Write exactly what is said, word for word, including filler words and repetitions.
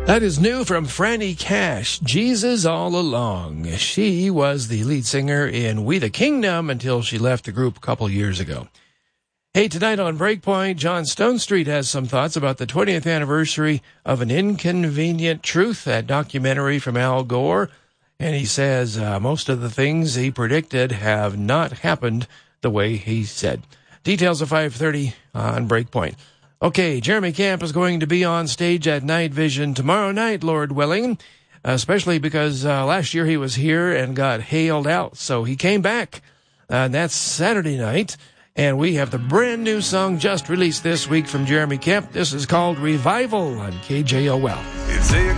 That is new from Franny Cash, Jesus All Along. She was the lead singer in We the Kingdom until she left the group a couple years ago. Hey, tonight on Breakpoint, John Stonestreet has some thoughts about the twentieth anniversary of An Inconvenient Truth, that documentary from Al Gore. And he says uh, most of the things he predicted have not happened the way he said. Details at five thirty on Breakpoint. Okay, Jeremy Camp is going to be on stage at Night Vision tomorrow night, Lord willing, especially because uh, last year he was here and got hailed out. So he came back, uh, and that's Saturday night. And we have the brand new song just released this week from Jeremy Camp. This is called Revival on K J O L.